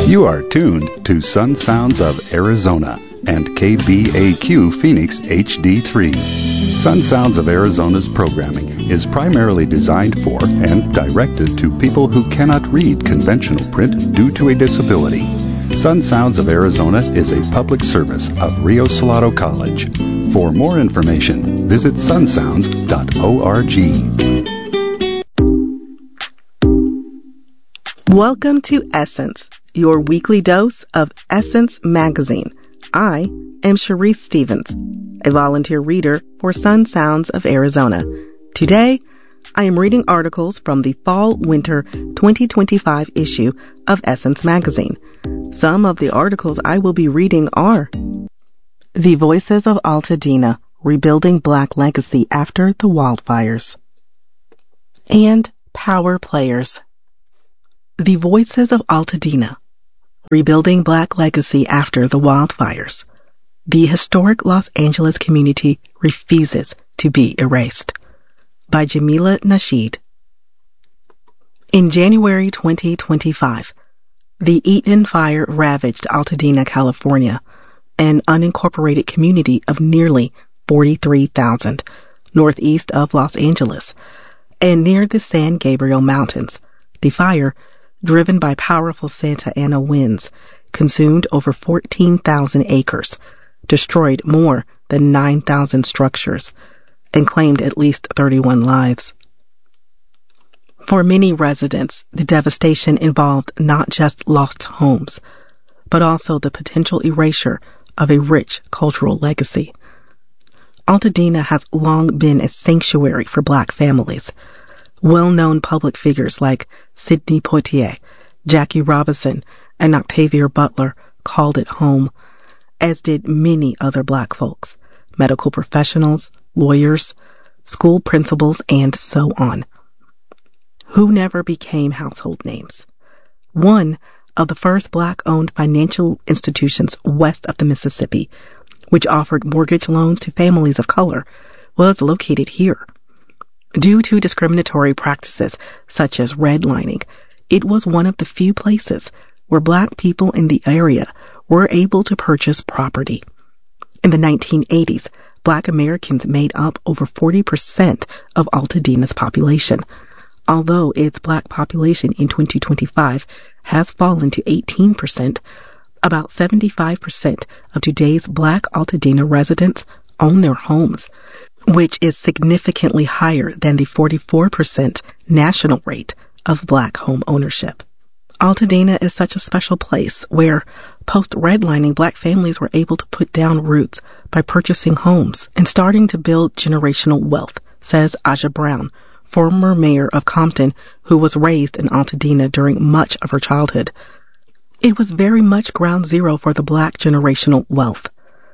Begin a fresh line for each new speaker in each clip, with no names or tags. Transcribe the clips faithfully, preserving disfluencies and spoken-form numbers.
You are tuned to Sun Sounds of Arizona and K B A Q Phoenix H D three. Sun Sounds of Arizona's programming is primarily designed for and directed to people who cannot read conventional print due to a disability. Sun Sounds of Arizona is a public service of Rio Salado College. For more information, visit sun sounds dot org.
Welcome to Essence, your weekly dose of Essence Magazine. I am Sharice Stevens, a volunteer reader for Sun Sounds of Arizona. Today, I am reading articles from the Fall-Winter twenty twenty-five issue of Essence Magazine. Some of the articles I will be reading are The Voices of Altadena, Rebuilding Black Legacy After the Wildfires, and Power Players. The Voices of Altadena, Rebuilding Black Legacy After the Wildfires. The historic Los Angeles community refuses to be erased. By Jamila Nasheed. In January twenty twenty-five, the Eaton Fire ravaged Altadena, California, an unincorporated community of nearly forty-three thousand, northeast of Los Angeles, and near the San Gabriel Mountains. The fire, driven by powerful Santa Ana winds, consumed over fourteen thousand acres, destroyed more than nine thousand structures, and claimed at least thirty-one lives. For many residents, the devastation involved not just lost homes, but also the potential erasure of a rich cultural legacy. Altadena has long been a sanctuary for Black families. Well-known public figures like Sidney Poitier, Jackie Robinson, and Octavia Butler called it home, as did many other Black folks, medical professionals, lawyers, school principals, and so on, who never became household names. One of the first Black-owned financial institutions west of the Mississippi, which offered mortgage loans to families of color, was located here. Due to discriminatory practices such as redlining, it was one of the few places where Black people in the area were able to purchase property. In the nineteen eighties, Black Americans made up over forty percent of Altadena's population, although its Black population in twenty twenty-five has fallen to eighteen percent. About seventy-five percent of today's Black Altadena residents own their homes, which is significantly higher than the forty-four percent national rate of Black home ownership. Altadena is such a special place where, post-redlining, Black families were able to put down roots by purchasing homes and starting to build generational wealth, says Aja Brown, former mayor of Compton, who was raised in Altadena during much of her childhood. It was very much ground zero for the Black generational wealth,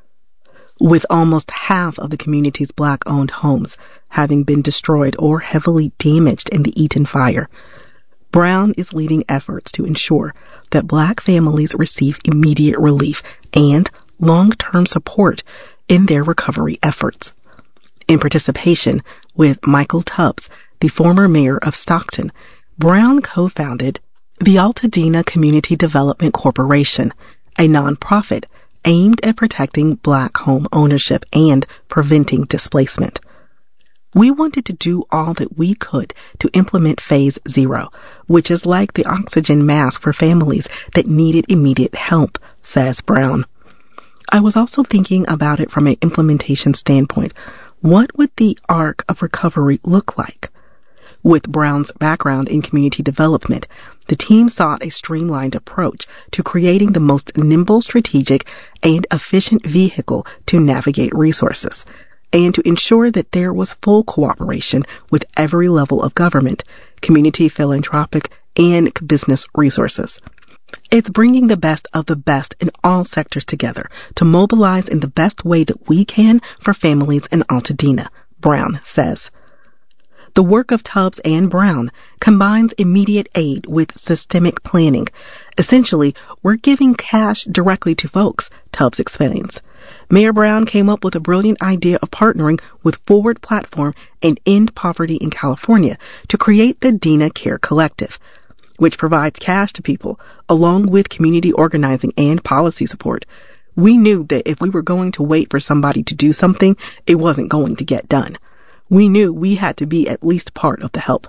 with almost half of the community's Black-owned homes having been destroyed or heavily damaged in the Eaton Fire. Brown is leading efforts to ensure that Black families receive immediate relief and long-term support in their recovery efforts. In participation with Michael Tubbs, the former mayor of Stockton, Brown co-founded the Altadena Community Development Corporation, a nonprofit aimed at protecting Black home ownership and preventing displacement. We wanted to do all that we could to implement Phase Zero, which is like the oxygen mask for families that needed immediate help, says Brown. I was also thinking about it from an implementation standpoint. What would the arc of recovery look like? With Brown's background in community development, the team sought a streamlined approach to creating the most nimble, strategic, and efficient vehicle to navigate resources, and to ensure that there was full cooperation with every level of government, community, philanthropic, and business resources. It's bringing the best of the best in all sectors together to mobilize in the best way that we can for families in Altadena, Brown says. The work of Tubbs and Brown combines immediate aid with systemic planning. Essentially, we're giving cash directly to folks, Tubbs explains. Mayor Brown came up with a brilliant idea of partnering with Forward Platform and End Poverty in California to create the Dena Care Collective. which provides cash to people, along with community organizing and policy support. We knew that if we were going to wait for somebody to do something, it wasn't going to get done. We knew we had to be at least part of the help.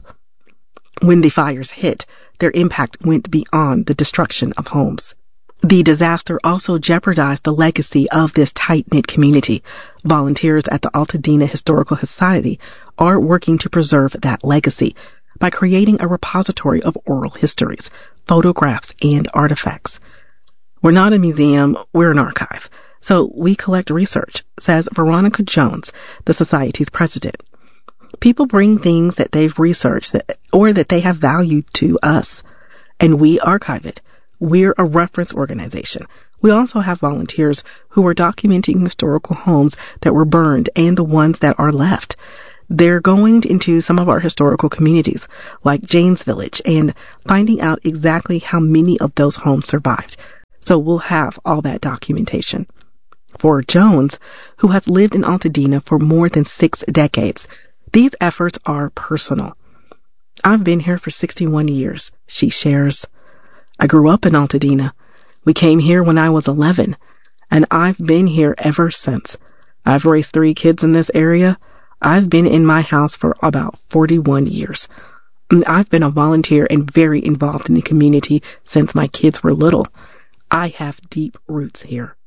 When the fires hit, their impact went beyond the destruction of homes. The disaster also jeopardized the legacy of this tight-knit community. Volunteers at the Altadena Historical Society are working to preserve that legacy by creating a repository of oral histories, photographs, and artifacts. We're not a museum, we're an archive. So we collect research, says Veronica Jones, the Society's president. People bring things that they've researched that, or that they have valued to us, and we archive it. We're a reference organization. We also have volunteers who are documenting historical homes that were burned and the ones that are left. They're going into some of our historical communities, like Jane's Village, and finding out exactly how many of those homes survived. So we'll have all that documentation. For Jones, who has lived in Altadena for more than six decades, these efforts are personal. I've been here for sixty-one years, she shares. I grew up in Altadena. We came here when I was eleven, and I've been here ever since. I've raised three kids in this area. I've been in my house for about forty-one years. I've been a volunteer and very involved in the community since my kids were little. I have deep roots here.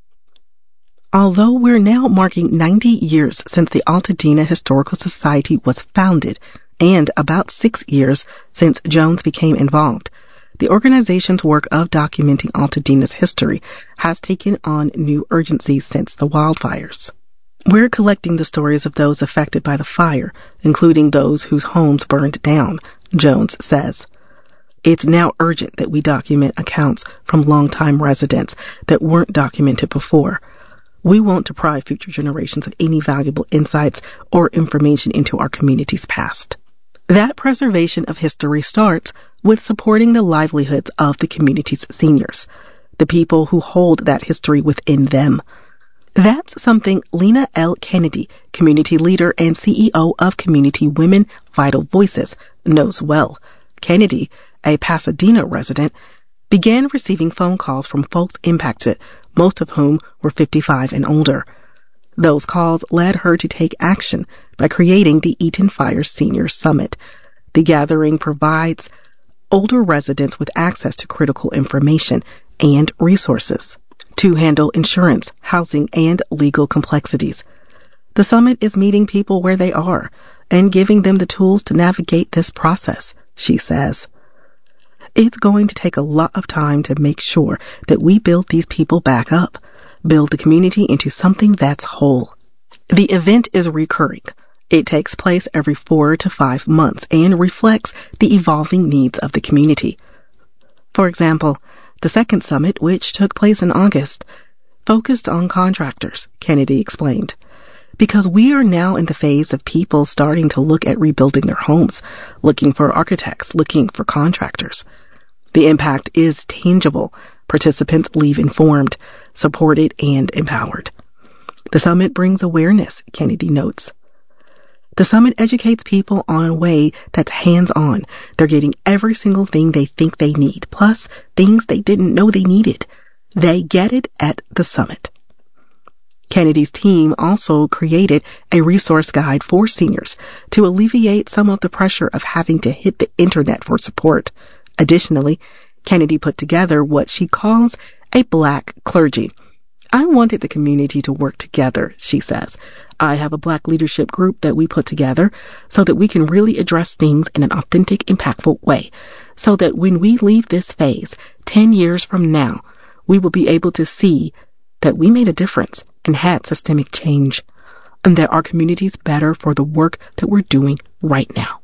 Although we're now marking ninety years since the Altadena Historical Society was founded, and about six years since Jones became involved, the organization's work of documenting Altadena's history has taken on new urgency since the wildfires. We're collecting the stories of those affected by the fire, including those whose homes burned down, Jones says. It's now urgent that we document accounts from longtime residents that weren't documented before. We won't deprive future generations of any valuable insights or information into our community's past. That preservation of history starts with supporting the livelihoods of the community's seniors, the people who hold that history within them. That's something Lena L. Kennedy, community leader and C E O of Community Women Vital Voices, knows well. Kennedy, a Pasadena resident, began receiving phone calls from folks impacted, most of whom were fifty-five and older. Those calls led her to take action by creating the Eaton Fire Senior Summit. The gathering provides older residents with access to critical information and resources to handle insurance, housing, and legal complexities. The summit is meeting people where they are and giving them the tools to navigate this process, she says. It's going to take a lot of time to make sure that we build these people back up, build the community into something that's whole. The event is recurring. It takes place every four to five months and reflects the evolving needs of the community. For example, the second summit, which took place in August, focused on contractors, Kennedy explained, because we are now in the phase of people starting to look at rebuilding their homes, looking for architects, looking for contractors. The impact is tangible. Participants leave informed, supported, and empowered. The summit brings awareness, Kennedy notes. The summit educates people on a way that's hands-on. They're getting every single thing they think they need, plus things they didn't know they needed. They get it at the summit. Kennedy's team also created a resource guide for seniors to alleviate some of the pressure of having to hit the internet for support. Additionally, Kennedy put together what she calls a Black clergy. I wanted the community to work together, she says. I have a Black leadership group that we put together so that we can really address things in an authentic, impactful way, so that when we leave this phase, ten years from now, we will be able to see that we made a difference and had systemic change, and that our community is better for the work that we're doing right now.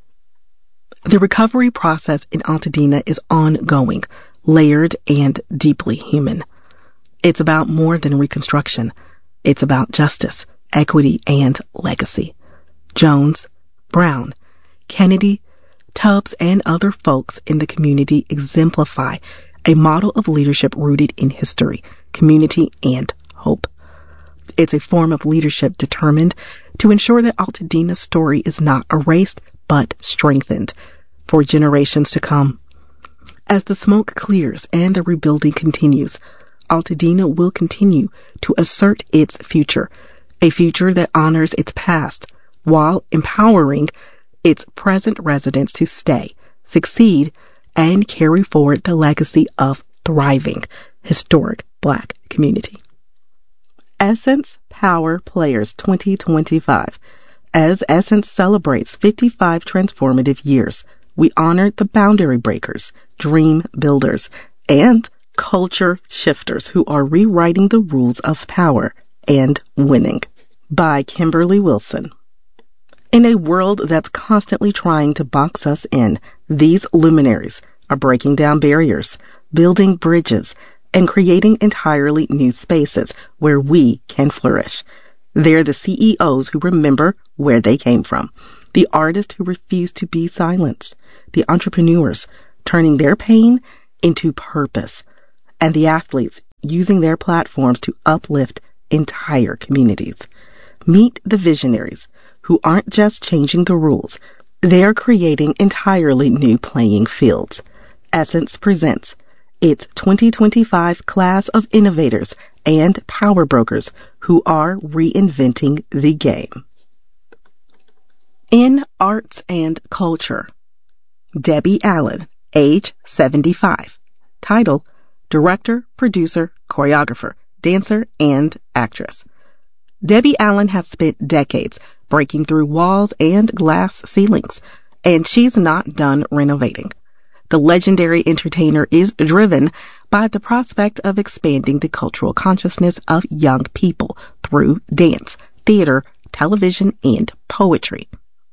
The recovery process in Altadena is ongoing, layered, and deeply human. It's about more than reconstruction. It's about justice, equity, and legacy. Jones, Brown, Kennedy, Tubbs, and other folks in the community exemplify a model of leadership rooted in history, community, and hope. It's a form of leadership determined to ensure that Altadena's story is not erased, but strengthened for generations to come. As the smoke clears and the rebuilding continues, Altadena will continue to assert its future, a future that honors its past, while empowering its present residents to stay, succeed, and carry forward the legacy of thriving, historic Black community. Essence Power Players twenty twenty-five. As Essence celebrates fifty-five transformative years, we honor the boundary breakers, dream builders, and culture shifters who are rewriting the rules of power and winning. By Kimberly Wilson. In a world that's constantly trying to box us in, these luminaries are breaking down barriers, building bridges, and creating entirely new spaces where we can flourish. They're the C E Os who remember where they came from, the artists who refuse to be silenced, the entrepreneurs turning their pain into purpose, and the athletes using their platforms to uplift entire communities. Meet the visionaries who aren't just changing the rules, they are creating entirely new playing fields. Essence presents its twenty twenty-five class of innovators and power brokers who are reinventing the game. In arts and culture, Debbie Allen, age seventy-five. Title, director, producer, choreographer, dancer, and actress. Debbie Allen has spent decades breaking through walls and glass ceilings, and she's not done renovating. The legendary entertainer is driven by the prospect of expanding the cultural consciousness of young people through dance, theater, television, and poetry.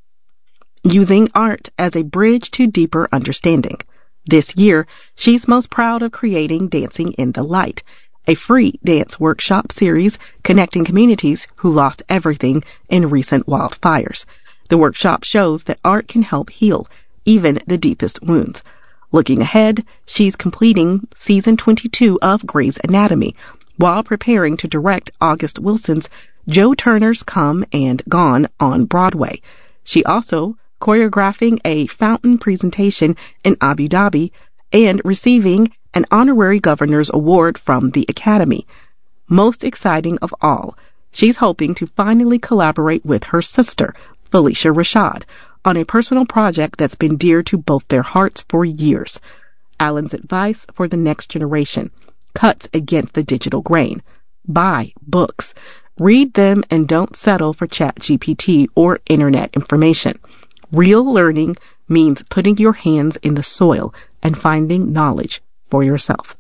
Using art as a bridge to deeper understanding. This year, she's most proud of creating Dancing in the Light, a free dance workshop series connecting communities who lost everything in recent wildfires. The workshop shows that art can help heal even the deepest wounds. Looking ahead, she's completing season twenty-two of Grey's Anatomy while preparing to direct August Wilson's Joe Turner's Come and Gone on Broadway. She also choreographing a fountain presentation in Abu Dhabi and receiving an honorary governor's award from the Academy. Most exciting of all, she's hoping to finally collaborate with her sister, Felicia Rashad, on a personal project that's been dear to both their hearts for years. Allen's advice for the next generation cuts against the digital grain. Buy books. Read them and don't settle for ChatGPT or internet information. Real learning means putting your hands in the soil and finding knowledge for yourself.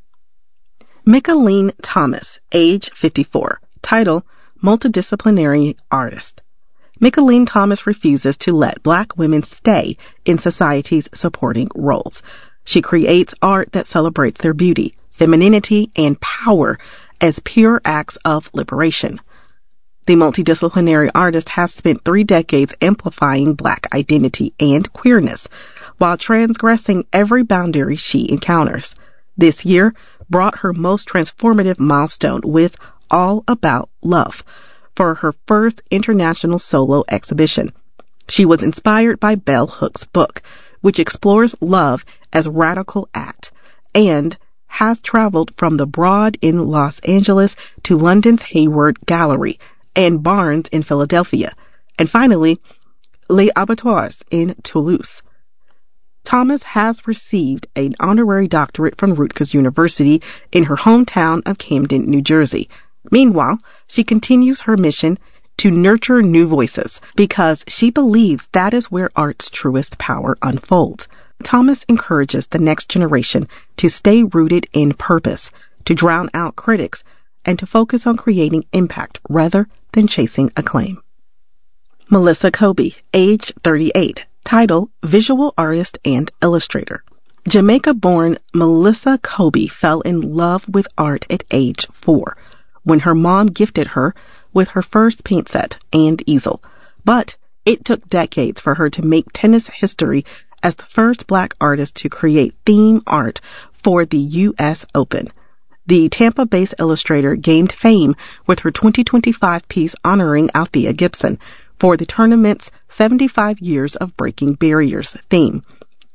Micheline Thomas, age fifty-four. Title, Multidisciplinary Artist. Micheline Thomas refuses to let Black women stay in society's supporting roles. She creates art that celebrates their beauty, femininity, and power as pure acts of liberation. The multidisciplinary artist has spent three decades amplifying Black identity and queerness while transgressing every boundary she encounters. This year brought her most transformative milestone with All About Love for her first international solo exhibition. She was inspired by Bell Hooks' book, which explores love as radical act, and has traveled from the Broad in Los Angeles to London's Hayward Gallery and Barnes in Philadelphia, and finally, Les Abattoirs in Toulouse. Thomas has received an honorary doctorate from Rutgers University in her hometown of Camden, New Jersey. Meanwhile, she continues her mission to nurture new voices because she believes that is where art's truest power unfolds. Thomas encourages the next generation to stay rooted in purpose, to drown out critics, and to focus on creating impact rather than chasing acclaim. Melissa Kobe, age thirty-eight. Title, Visual Artist and Illustrator. Jamaica-born Melissa Kobe fell in love with art at age four, when her mom gifted her with her first paint set and easel. But it took decades for her to make tennis history as the first Black artist to create theme art for the U S Open. The Tampa-based illustrator gained fame with her twenty twenty-five piece honoring Althea Gibson for the tournament's seventy-five Years of Breaking Barriers theme.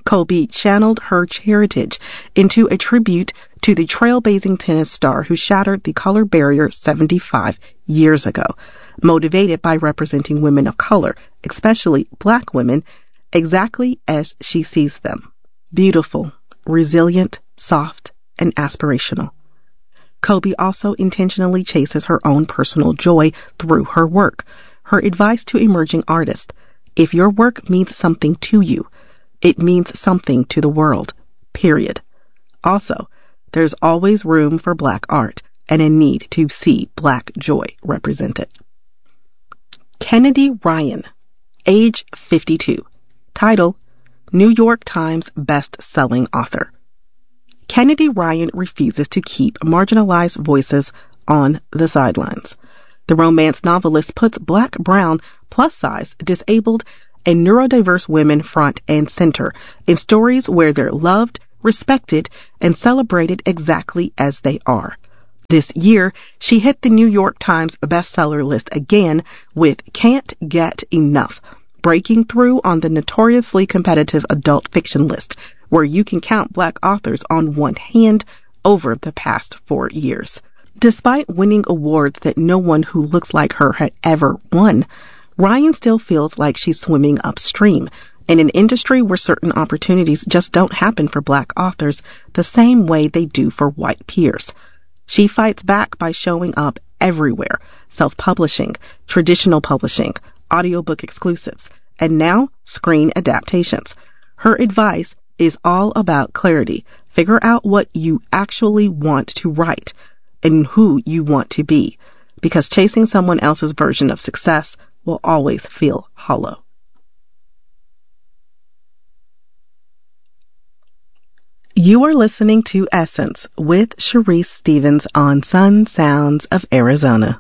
Colby channeled her heritage into a tribute to the trailblazing tennis star who shattered the color barrier seventy-five years ago, motivated by representing women of color, especially Black women, exactly as she sees them: beautiful, resilient, soft, and aspirational. Colby also intentionally chases her own personal joy through her work. Her advice to emerging artists: if your work means something to you, it means something to the world, period. Also, there's always room for Black art and a need to see Black joy represented. Kennedy Ryan, age fifty-two. Title: New York Times best-selling author. Kennedy Ryan refuses to keep marginalized voices on the sidelines. The romance novelist puts Black, brown, plus-size, disabled, and neurodiverse women front and center in stories where they're loved, respected, and celebrated exactly as they are. This year, she hit the New York Times bestseller list again with Can't Get Enough, breaking through on the notoriously competitive adult fiction list, where you can count Black authors on one hand over the past four years. Despite winning awards that no one who looks like her had ever won, Ryan still feels like she's swimming upstream in an industry where certain opportunities just don't happen for Black authors the same way they do for white peers. She fights back by showing up everywhere: self-publishing, traditional publishing, audiobook exclusives, and now screen adaptations. Her advice is all about clarity. Figure out what you actually want to write and who you want to be, because chasing someone else's version of success will always feel hollow. You are listening to Essence with Sharice Stevens on Sun Sounds of Arizona.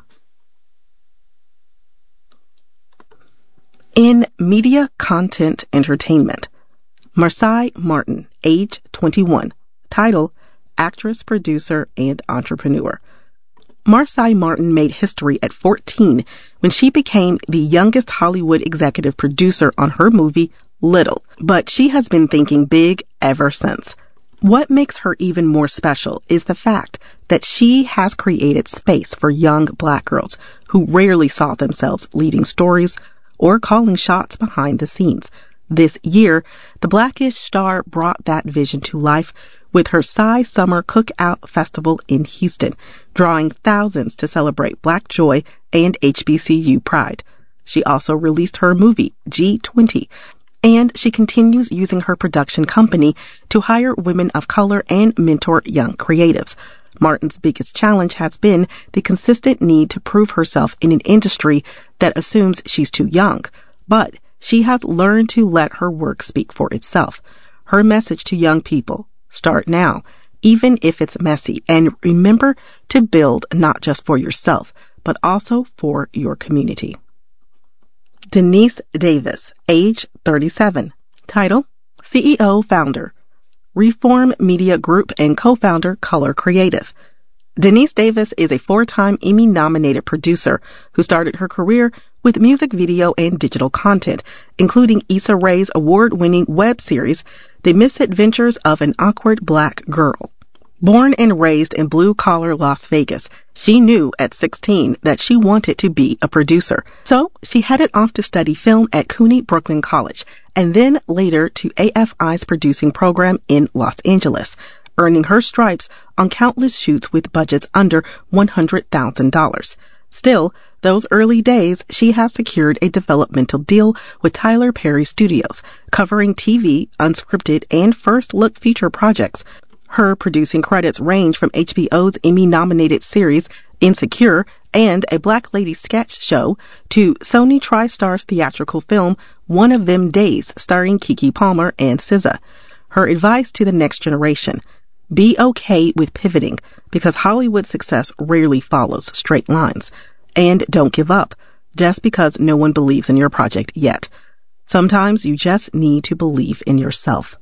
In media content entertainment, Marsai Martin, age twenty-one. Title: Actress, producer, and entrepreneur. Marsai Martin made history at fourteen when she became the youngest Hollywood executive producer on her movie Little, but she has been thinking big ever since. What makes her even more special is the fact that she has created space for young Black girls who rarely saw themselves leading stories or calling shots behind the scenes. This year, the Blackish star brought that vision to life with her Psy Summer Cookout Festival in Houston, drawing thousands to celebrate Black joy and H B C U pride. She also released her movie, G twenty, and she continues using her production company to hire women of color and mentor young creatives. Martin's biggest challenge has been the consistent need to prove herself in an industry that assumes she's too young, but she has learned to let her work speak for itself. Her message to young people: start now, even if it's messy, and remember to build not just for yourself, but also for your community. Denise Davis, age thirty-seven. Title: C E O, founder, Reform Media Group, and co-founder, Color Creative. Denise Davis is a four-time Emmy-nominated producer who started her career with music video and digital content, including Issa Rae's award-winning web series, The Misadventures of an Awkward Black Girl. Born and raised in blue-collar Las Vegas, she knew at sixteen that she wanted to be a producer. So she headed off to study film at CUNY Brooklyn College, and then later to A F I's producing program in Los Angeles, earning her stripes on countless shoots with budgets under one hundred thousand dollars. Still, those early days, she has secured a developmental deal with Tyler Perry Studios, covering T V, unscripted, and first-look feature projects. Her producing credits range from H B O's Emmy-nominated series Insecure and a Black Lady sketch show to Sony TriStar's theatrical film One of Them Days, starring Keke Palmer and S Z A. Her advice to the next generation: be okay with pivoting, because Hollywood success rarely follows straight lines. And don't give up just because no one believes in your project yet. Sometimes you just need to believe in yourself.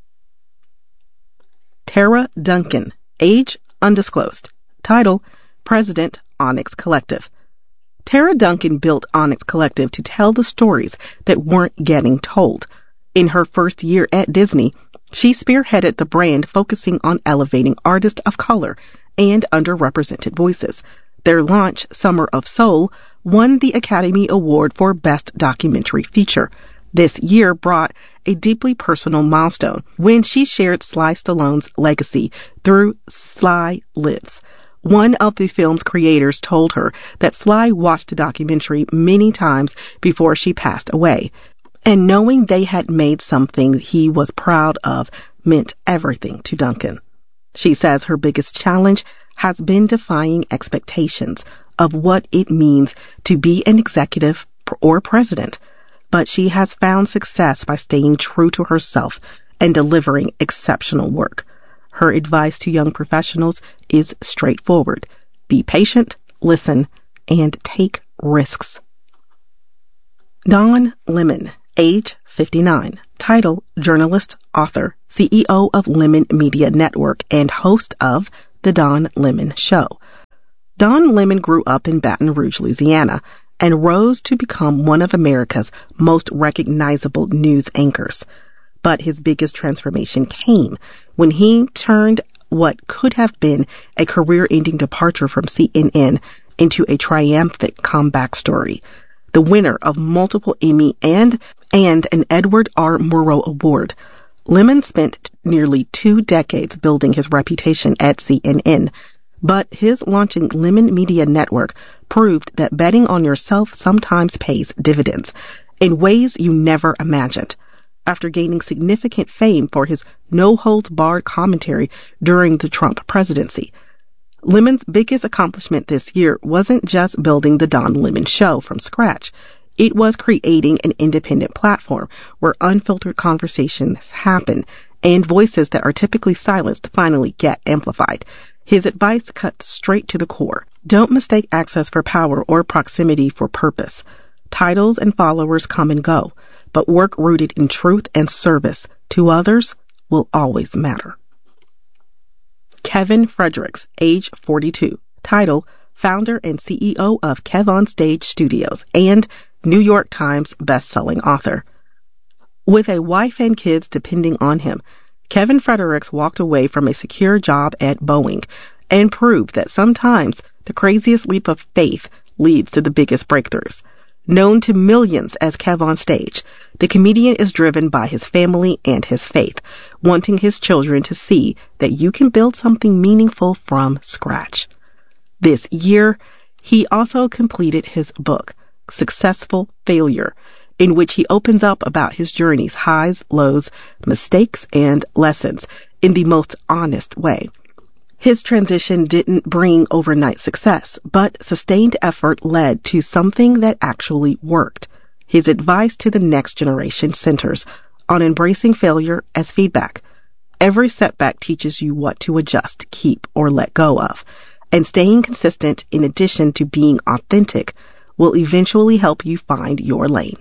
Tara Duncan, age undisclosed. Title: President, Onyx Collective. Tara Duncan built Onyx Collective to tell the stories that weren't getting told. In her first year at Disney, She spearheaded the brand, focusing on elevating artists of color and underrepresented voices. Their launch, Summer of Soul, won the Academy Award for Best Documentary Feature. This year brought a deeply personal milestone when she shared Sly Stallone's legacy through Sly Lives. One of the film's creators told her that Sly watched the documentary many times before she passed away, and knowing they had made something he was proud of meant everything to Duncan. She says her biggest challenge has been defying expectations of what it means to be an executive or president, but she has found success by staying true to herself and delivering exceptional work. Her advice to young professionals is straightforward. Be patient, listen, and take risks. Don Lemon, age fifty-nine, title, journalist, author, C E O of Lemon Media Network, and host of The Don Lemon Show. Don Lemon grew up in Baton Rouge, Louisiana, and rose to become one of America's most recognizable news anchors. But his biggest transformation came when he turned what could have been a career-ending departure from C N N into a triumphant comeback story. The winner of multiple Emmy and, and an Edward R. Murrow Award, Lemon spent nearly two decades building his reputation at C N N. But his launching Lemon Media Network proved that betting on yourself sometimes pays dividends in ways you never imagined. After gaining significant fame for his no-holds-barred commentary during the Trump presidency, Lemon's biggest accomplishment this year wasn't just building the Don Lemon Show from scratch. It was creating an independent platform where unfiltered conversations happen and voices that are typically silenced finally get amplified. His advice cuts straight to the core. Don't mistake access for power or proximity for purpose. Titles and followers come and go, but work rooted in truth and service to others will always matter. Kevin Fredericks, age forty-two, title, founder and C E O of Kev on Stage Studios and New York Times best-selling author. With a wife and kids depending on him, Kevin Fredericks walked away from a secure job at Boeing and proved that sometimes the craziest leap of faith leads to the biggest breakthroughs. Known to millions as Kev on Stage, the comedian is driven by his family and his faith, wanting his children to see that you can build something meaningful from scratch. This year, he also completed his book, Successful Failure, in which he opens up about his journey's highs, lows, mistakes, and lessons in the most honest way. His transition didn't bring overnight success, but sustained effort led to something that actually worked. His advice to the next generation centers on embracing failure as feedback. Every setback teaches you what to adjust, keep, or let go of, and staying consistent in addition to being authentic will eventually help you find your lane.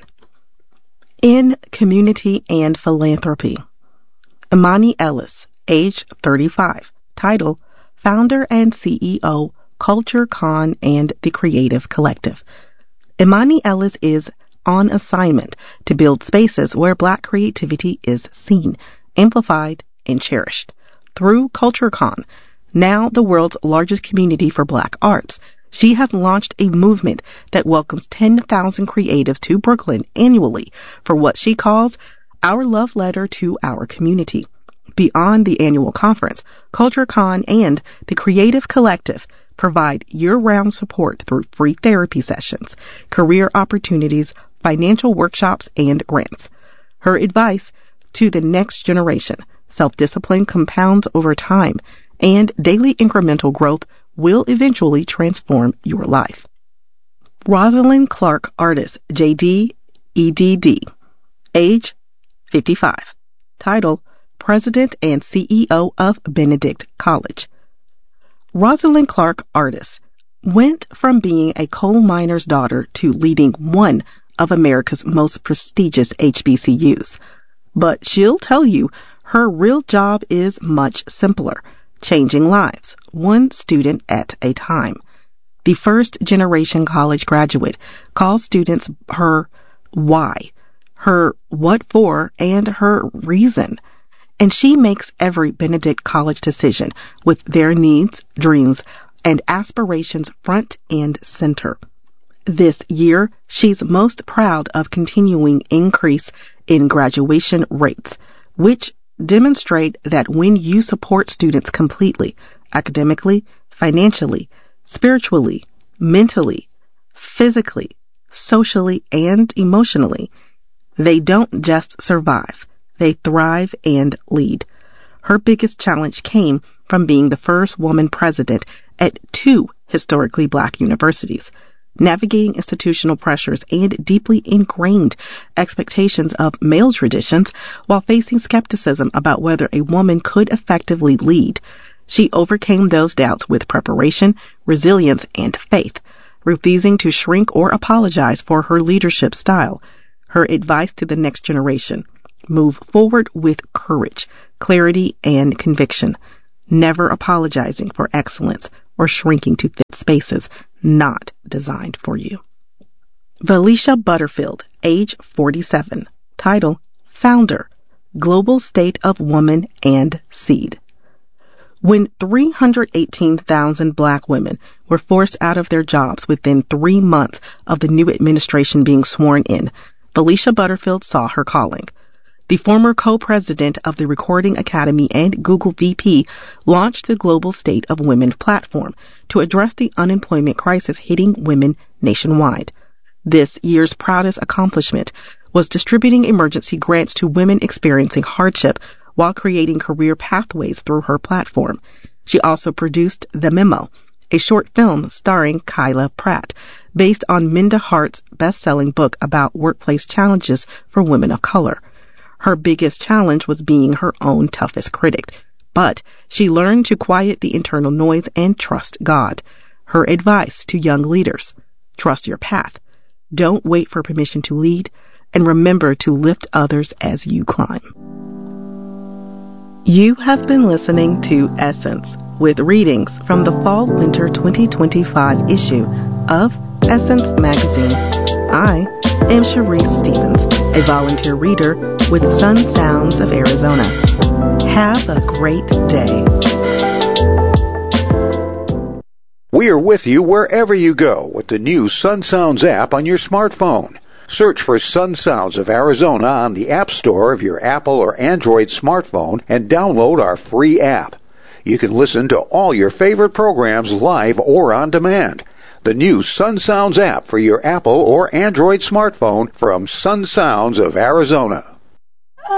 In community and philanthropy, Imani Ellis, age thirty-five, title, founder and C E O, Culture Con and the Creative Collective. Imani Ellis is on assignment to build spaces where Black creativity is seen, amplified, and cherished. Through Culture Con, now the world's largest community for Black arts, she has launched a movement that welcomes ten thousand creatives to Brooklyn annually for what she calls our love letter to our community. Beyond the annual conference, Culture Con and the Creative Collective provide year-round support through free therapy sessions, career opportunities, financial workshops, and grants. Her advice to the next generation, self-discipline compounds over time, and daily incremental growth will eventually transform your life. Rosalind Clark Artis, J D, E D D, age fifty-five, title, President and C E O of Benedict College. Rosalind Clark Artis went from being a coal miner's daughter to leading one of America's most prestigious H B C Us. But she'll tell you her real job is much simpler, changing lives, one student at a time. The first-generation college graduate calls students her why, her what for, and her reason. and she makes every Benedict College decision with their needs, dreams, and aspirations front and center. This year, she's most proud of continuing increase in graduation rates, which demonstrate that when you support students completely, academically, financially, spiritually, mentally, physically, socially, and emotionally, they don't just survive, they thrive and lead. Her biggest challenge came from being the first woman president at two historically black universities, navigating institutional pressures and deeply ingrained expectations of male traditions while facing skepticism about whether a woman could effectively lead. She overcame those doubts with preparation, resilience, and faith, refusing to shrink or apologize for her leadership style. Her advice to the next generation: move forward with courage, clarity, and conviction, never apologizing for excellence or shrinking to fit spaces not designed for you. Valisha Butterfield, age forty-seven. Title: Founder, Global State of Woman and Seed. When three hundred eighteen thousand black women were forced out of their jobs within three months of the new administration being sworn in, Valisha Butterfield saw her calling. The former co-president of the Recording Academy and Google V P launched the Global State of Women platform to address the unemployment crisis hitting women nationwide. This year's proudest accomplishment was distributing emergency grants to women experiencing hardship while creating career pathways through her platform. She also produced The Memo, a short film starring Kyla Pratt, based on Minda Hart's best-selling book about workplace challenges for women of color. Her biggest challenge was being her own toughest critic, but she learned to quiet the internal noise and trust God. Her advice to young leaders: trust your path, don't wait for permission to lead, and remember to lift others as you climb. You have been listening to Essence, with readings from the Fall-Winter twenty twenty-five issue of Essence Magazine. I am Sharice Stevens, a volunteer reader with Sun Sounds of Arizona. Have a great day.
We are with you wherever you go with the new Sun Sounds app on your smartphone. Search for Sun Sounds of Arizona on the App Store of your Apple or Android smartphone and download our free app. You can listen to all your favorite programs live or on demand. The new Sun Sounds app for your Apple or Android smartphone from Sun Sounds of Arizona.